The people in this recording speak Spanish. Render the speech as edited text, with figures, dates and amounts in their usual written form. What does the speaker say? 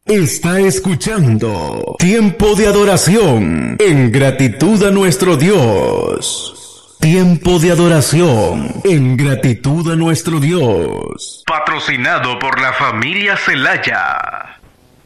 Está escuchando Tiempo de Adoración en gratitud a nuestro Dios. Tiempo de adoración en gratitud a nuestro Dios. Patrocinado por la familia Celaya.